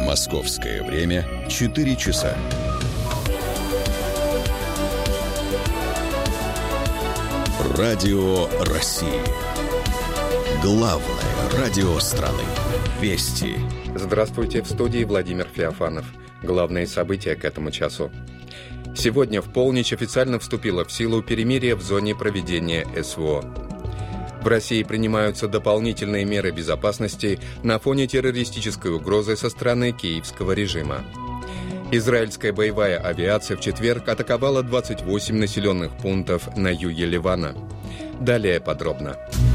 Московское время 4 часа. Радио России. Главное радио страны. Вести. Здравствуйте, в студии Владимир Феофанов. Главные события к этому часу. Сегодня в полночь официально вступило в силу перемирие в зоне проведения СВО. В России принимаются дополнительные меры безопасности на фоне террористической угрозы со стороны киевского режима. Израильская боевая авиация в четверг атаковала 28 населенных пунктов на юге Ливана. Далее подробно.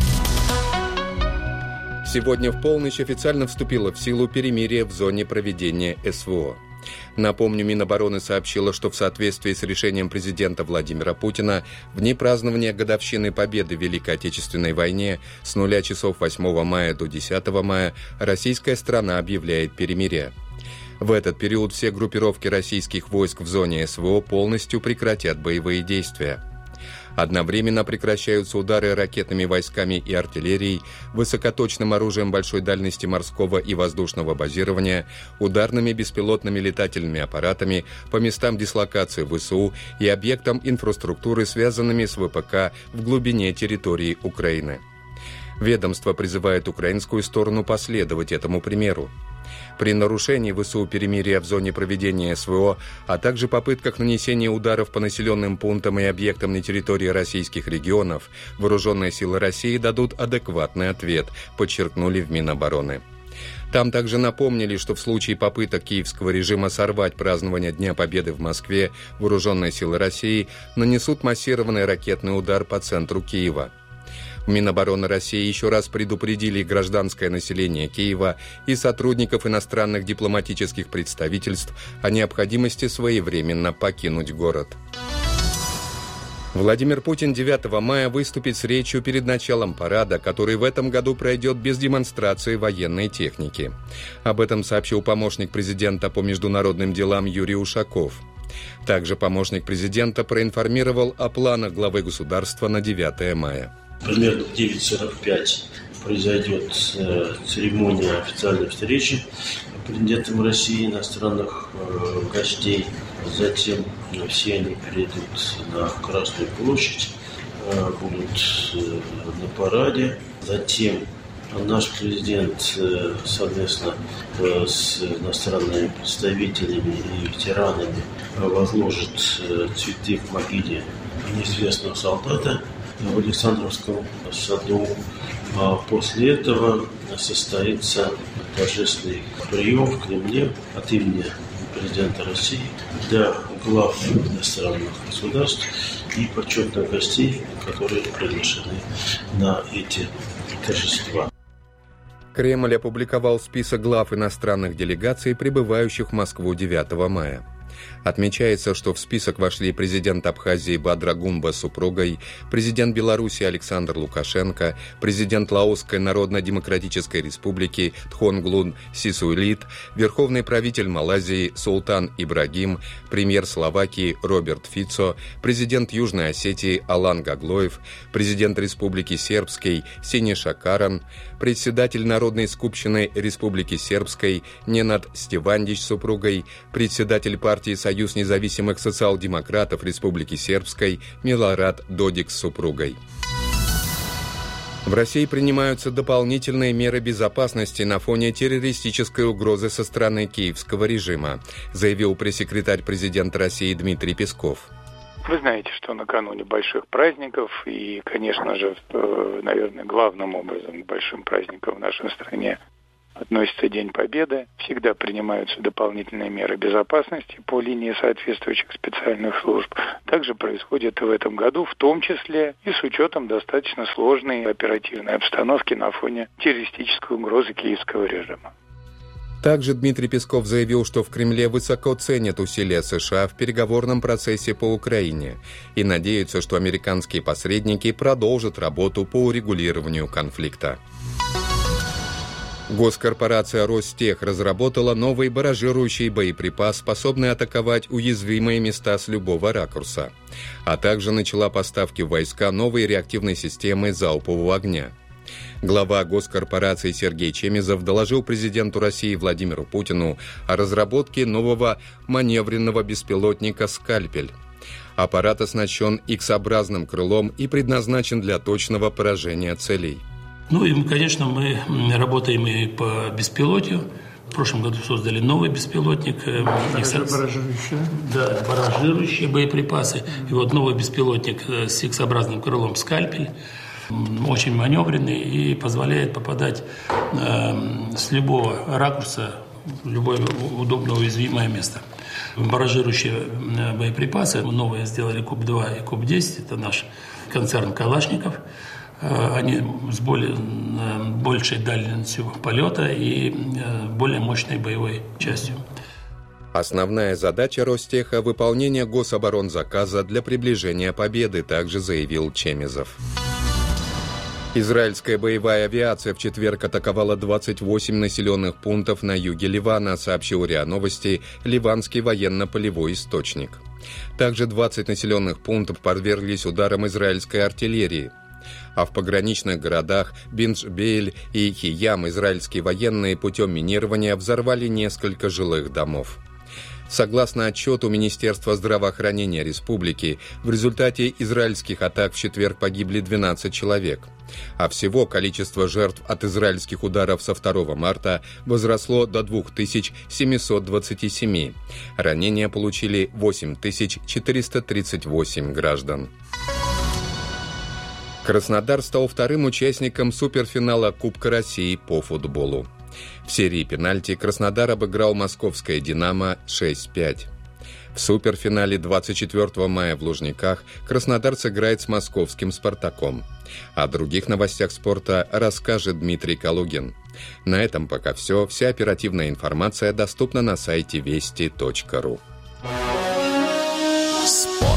Сегодня в полночь официально вступило в силу перемирие в зоне проведения СВО. Напомню, Минобороны сообщило, что в соответствии с решением президента Владимира Путина в дни празднования годовщины победы в Великой Отечественной войне с 0 часов 8 мая до 10 мая российская страна объявляет перемирие. В этот период все группировки российских войск в зоне СВО полностью прекратят боевые действия. Одновременно прекращаются удары ракетными войсками и артиллерией, высокоточным оружием большой дальности морского и воздушного базирования, ударными беспилотными летательными аппаратами по местам дислокации ВСУ и объектам инфраструктуры, связанными с ВПК в глубине территории Украины. Ведомство призывает украинскую сторону последовать этому примеру. При нарушении ВСУ перемирия в зоне проведения СВО, а также попытках нанесения ударов по населенным пунктам и объектам на территории российских регионов, вооруженные силы России дадут адекватный ответ, подчеркнули в Минобороны. Там также напомнили, что в случае попыток киевского режима сорвать празднование Дня Победы в Москве, вооруженные силы России нанесут массированный ракетный удар по центру Киева. В Минобороны России еще раз предупредили гражданское население Киева и сотрудников иностранных дипломатических представительств о необходимости своевременно покинуть город. Владимир Путин 9 мая выступит с речью перед началом парада, который в этом году пройдет без демонстрации военной техники. Об этом сообщил помощник президента по международным делам Юрий Ушаков. Также помощник президента проинформировал о планах главы государства на 9 мая. Примерно в 9:45 произойдет церемония официальной встречи президентом России, иностранных гостей. Затем все они перейдут на Красную площадь, будут на параде. Затем наш президент совместно с иностранными представителями и ветеранами возложит цветы в могиле неизвестного солдата в Александровском саду. А после этого состоится торжественный прием в Кремле от имени президента России для глав иностранных государств и почетных гостей, которые приглашены на эти торжества. Кремль опубликовал список глав иностранных делегаций, прибывающих в Москву 9 мая. Отмечается, что в список вошли президент Абхазии Бадрагумба с супругой, президент Беларуси Александр Лукашенко, президент Лаосской Народно-Демократической Республики Тхонглун Сисуйлит, верховный правитель Малайзии Султан Ибрагим, премьер Словакии Роберт Фицо, президент Южной Осетии Алан Гаглоев, президент Республики Сербской Синиша Каран, председатель Народной скупщины Республики Сербской Ненад Стевандич с супругой, председатель партии Союз независимых социал-демократов Республики Сербской Милорад Додик с супругой. В России принимаются дополнительные меры безопасности на фоне террористической угрозы со стороны киевского режима, заявил пресс-секретарь президента России Дмитрий Песков. Вы знаете, что накануне больших праздников и, конечно же, наверное, главным образом к большим праздникам в нашей стране относится День Победы. Всегда принимаются дополнительные меры безопасности по линии соответствующих специальных служб. Также происходит и в этом году, в том числе и с учетом достаточно сложной оперативной обстановки на фоне террористической угрозы киевского режима. Также Дмитрий Песков заявил, что в Кремле высоко ценят усилия США в переговорном процессе по Украине и надеются, что американские посредники продолжат работу по урегулированию конфликта. Госкорпорация «Ростех» разработала новый барражирующий боеприпас, способный атаковать уязвимые места с любого ракурса, а также начала поставки в войска новой реактивной системы залпового огня. Глава госкорпорации Сергей Чемезов доложил президенту России Владимиру Путину о разработке нового маневренного беспилотника «Скальпель». Аппарат оснащен X-образным крылом и предназначен для точного поражения целей. И, конечно, мы работаем и по беспилотию. В прошлом году создали новый беспилотник. Баражирующие боеприпасы. И вот новый беспилотник с X-образным крылом «Скальпель». Очень маневренный и позволяет попадать с любого ракурса в любое удобное уязвимое место. Баражирующие боеприпасы новые сделали Куб-2 и Куб-10. Это наш концерн «Калашников». Они с большей дальностью полета и более мощной боевой частью. Основная задача Ростеха – выполнение гособоронзаказа для приближения победы, также заявил Чемезов. Израильская боевая авиация в четверг атаковала 28 населенных пунктов на юге Ливана, сообщил РИА Новости ливанский военно-полевой источник. Также 20 населенных пунктов подверглись ударам израильской артиллерии. А в пограничных городах Бинджбейль и Хиям израильские военные путем минирования взорвали несколько жилых домов. Согласно отчету Министерства здравоохранения республики, в результате израильских атак в четверг погибли 12 человек. А всего количество жертв от израильских ударов со 2 марта возросло до 2727. Ранения получили 8438 граждан. Краснодар стал вторым участником суперфинала Кубка России по футболу. В серии пенальти Краснодар обыграл московское «Динамо» 6-5. В суперфинале 24 мая в Лужниках Краснодар сыграет с московским «Спартаком». О других новостях спорта расскажет Дмитрий Калугин. На этом пока все. Вся оперативная информация доступна на сайте вести.ру. Спорт.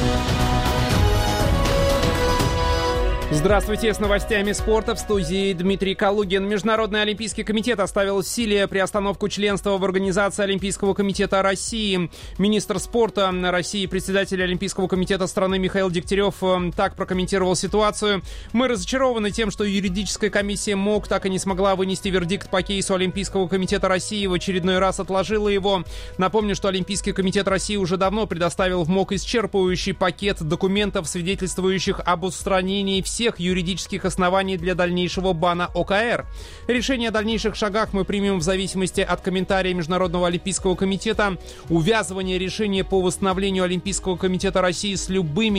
Здравствуйте, с новостями спорта в студии Дмитрий Калугин. Международный олимпийский комитет оставил в силе приостановку членства в Организации Олимпийского комитета России. Министр спорта России, председатель Олимпийского комитета страны Михаил Дегтярев так прокомментировал ситуацию. «Мы разочарованы тем, что юридическая комиссия МОК так и не смогла вынести вердикт по кейсу Олимпийского комитета России, в очередной раз отложила его. Напомню, что Олимпийский комитет России уже давно предоставил в МОК исчерпывающий пакет документов, свидетельствующих об устранении всех юридических оснований для дальнейшего бана ОКР. Решение о дальнейших шагах мы примем в зависимости от комментария Международного олимпийского комитета. Увязывание решения по восстановлению Олимпийского комитета России с любыми